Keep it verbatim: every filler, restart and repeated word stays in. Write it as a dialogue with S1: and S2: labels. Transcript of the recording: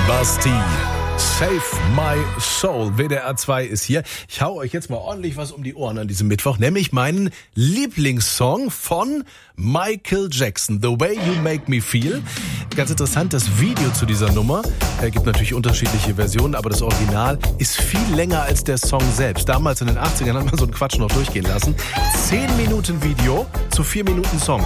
S1: Basti, Save My Soul. W D R zwei ist hier. Ich hau euch jetzt mal ordentlich was um die Ohren an diesem Mittwoch, nämlich meinen Lieblingssong von Michael Jackson, The Way You Make Me Feel. Ganz interessant, das Video zu dieser Nummer, es gibt natürlich unterschiedliche Versionen, aber das Original ist viel länger als der Song selbst. Damals in den achtzigern hat man so einen Quatsch noch durchgehen lassen. Zehn Minuten Video zu vier Minuten Song.